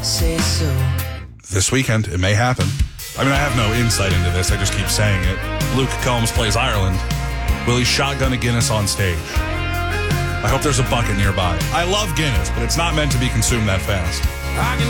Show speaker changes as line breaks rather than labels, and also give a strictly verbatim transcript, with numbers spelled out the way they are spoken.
say so.
This weekend, it may happen. I mean, I have no insight into this. I just keep saying it. Luke Combs plays Ireland. Will he shotgun a Guinness on stage? I hope there's a bucket nearby. I love Guinness, but it's not meant to be consumed that fast.